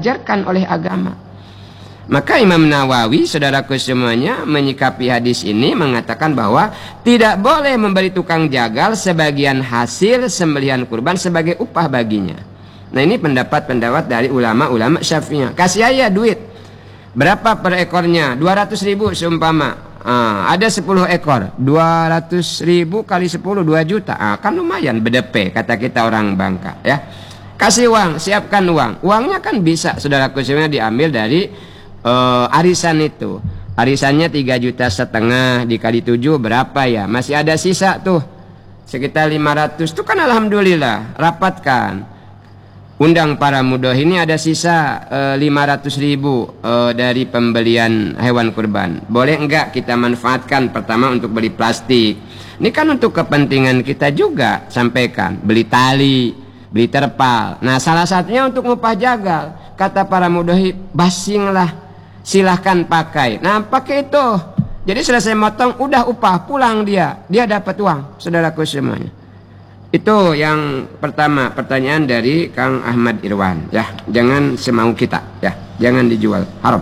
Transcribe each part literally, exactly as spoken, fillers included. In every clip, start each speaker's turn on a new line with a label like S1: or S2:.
S1: diajarkan oleh agama. Maka Imam Nawawi, saudaraku semuanya, menyikapi hadis ini mengatakan bahwa tidak boleh memberi tukang jagal sebagian hasil sembelihan kurban sebagai upah baginya. Nah, ini pendapat-pendapat dari ulama-ulama Syafi'iyah. Kasih aja duit. Berapa per ekornya? dua ratus ribu seumpama. Ah, ada sepuluh ekor. dua ratus ribu kali sepuluh, dua juta. Ah, kan lumayan bedepe, kata kita orang Bangka, ya. Kasih uang, siapkan uang. Uangnya kan bisa, saudaraku semuanya, diambil dari uh, arisan itu. Arisannya tiga juta setengah dikali tujuh berapa ya? Masih ada sisa tuh. Sekitar lima ratus. Itu kan alhamdulillah, rapatkan. Undang para mudah ini ada sisa uh, lima ratus ribu uh, dari pembelian hewan kurban. Boleh enggak kita manfaatkan pertama untuk beli plastik? Ini kan untuk kepentingan kita juga, sampaikan. Beli tali, beli terpal. Nah, salah satunya untuk ngupah jagal. Kata para mudahi, basinglah, silahkan pakai. Nah, pakai itu. Jadi selesai motong, udah upah, pulang dia. Dia dapat uang, saudaraku semuanya. Itu yang pertama, pertanyaan dari Kang Ahmad Irwan, ya. Jangan semau kita, ya. Jangan dijual, haram.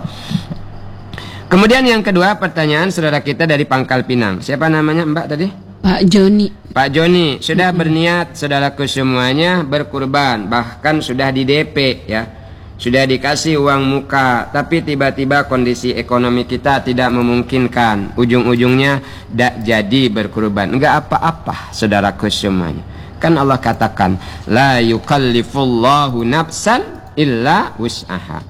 S1: Kemudian yang kedua, pertanyaan saudara kita dari Pangkal Pinang. Siapa namanya, Mbak tadi?
S2: Pak Joni.
S1: Pak Joni, sudah berniat saudaraku semuanya berkurban, bahkan sudah di D P, ya. Sudah dikasih uang muka, tapi tiba-tiba kondisi ekonomi kita tidak memungkinkan. Ujung-ujungnya tidak jadi berkurban. Enggak apa-apa, saudaraku semuanya. Kan Allah katakan, la yukallifullahu nafsan illa wus'aha.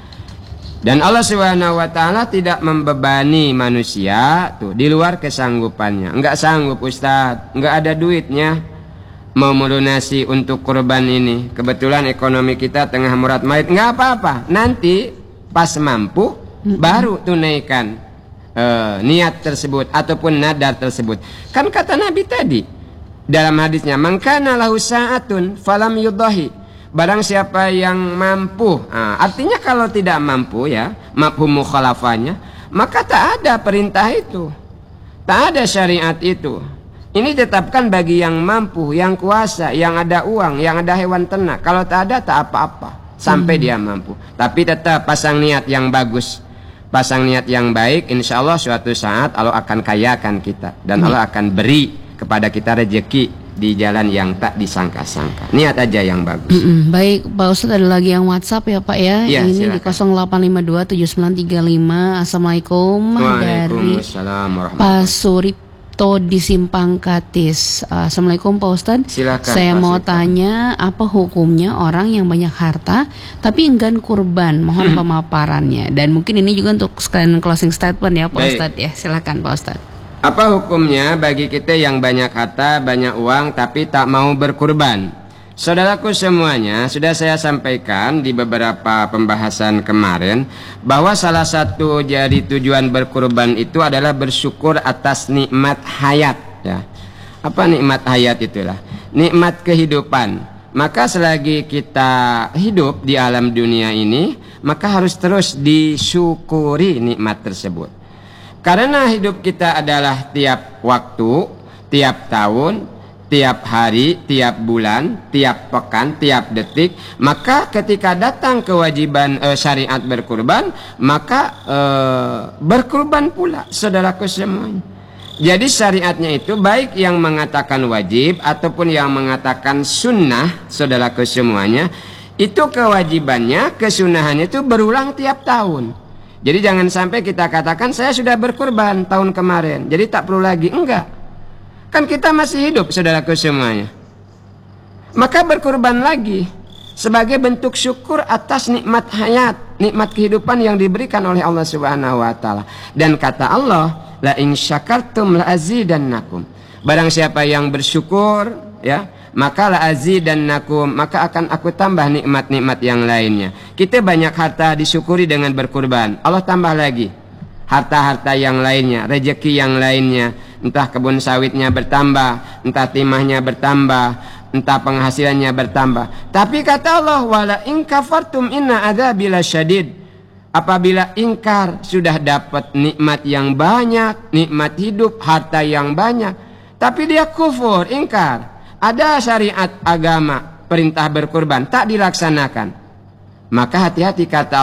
S1: Dan Allah Subhanahu wa taala tidak membebani manusia tuh di luar kesanggupannya. Enggak sanggup, Ustaz, enggak ada duitnya mau melunasi untuk kurban ini. Kebetulan ekonomi kita tengah murat maid. Enggak apa-apa. Nanti pas mampu baru tunaikan uh, niat tersebut ataupun nadar tersebut. Kan kata Nabi tadi dalam hadisnya, man kana lahu sa'atun falam yudahi. Barang siapa yang mampu, nah, artinya kalau tidak mampu, ya, mafhum mukhalafahnya, maka tak ada perintah itu, tak ada syariat itu. Ini ditetapkan bagi yang mampu, yang kuasa, yang ada uang, yang ada hewan ternak. Kalau tak ada, tak apa-apa sampai hmm. dia mampu. Tapi tetap pasang niat yang bagus, pasang niat yang baik. Insya Allah suatu saat Allah akan kayakan kita dan hmm. Allah akan beri kepada kita rezeki di jalan yang tak disangka-sangka. Niat aja yang bagus.
S2: Mm-mm. Baik, Pak Ustadz, ada lagi yang WhatsApp ya Pak ya.
S1: Ya,
S2: ini
S1: silakan.
S2: di nol delapan lima dua tujuh sembilan tiga lima. Assalamualaikum. Dari Pak Suripto di Simpang Katis. Assalamualaikum Pak Ustadz.
S1: Silakan.
S2: Saya
S1: Pak
S2: mau
S1: Suripto.
S2: tanya, apa hukumnya orang yang banyak harta tapi enggan kurban? Mohon hmm. pemaparannya. Dan mungkin ini juga untuk sekalian closing statement ya Pak Ustadz ya. Silakan Pak Ustadz.
S1: Apa hukumnya bagi kita yang banyak harta, banyak uang, tapi tak mau berkurban? Saudaraku semuanya, sudah saya sampaikan di beberapa pembahasan kemarin, bahwa salah satu jadi tujuan berkurban itu adalah bersyukur atas nikmat hayat. Ya. Apa nikmat hayat itulah? Nikmat kehidupan. Maka selagi kita hidup di alam dunia ini, maka harus terus disyukuri nikmat tersebut. Karena hidup kita adalah tiap waktu, tiap tahun, tiap hari, tiap bulan, tiap pekan, tiap detik. Maka ketika datang kewajiban e, syariat berkurban, maka e, berkurban pula, saudaraku semuanya. Jadi syariatnya itu baik yang mengatakan wajib ataupun yang mengatakan sunnah, saudaraku semuanya. Itu kewajibannya, kesunahannya itu berulang tiap tahun. Jadi jangan sampai kita katakan saya sudah berkurban tahun kemarin, jadi tak perlu lagi. Enggak. Kan kita masih hidup, saudaraku semuanya. Maka berkurban lagi sebagai bentuk syukur atas nikmat hayat, nikmat kehidupan yang diberikan oleh Allah Subhanahu wa taala. Dan kata Allah, la in syakartum la azidannakum. Barang siapa yang bersyukur, ya, maka la azidannakum, maka akan aku tambah nikmat-nikmat yang lainnya. Kita banyak harta disyukuri dengan berkurban, Allah tambah lagi harta-harta yang lainnya, rezeki yang lainnya. Entah kebun sawitnya bertambah, entah timahnya bertambah, entah penghasilannya bertambah. Tapi kata Allah, wala in kafartum inna adzabi lasyadid. Apabila ingkar, sudah dapat nikmat yang banyak, nikmat hidup, harta yang banyak, tapi dia kufur, ingkar, ada syariat agama perintah berkurban tak dilaksanakan, maka hati-hati, kata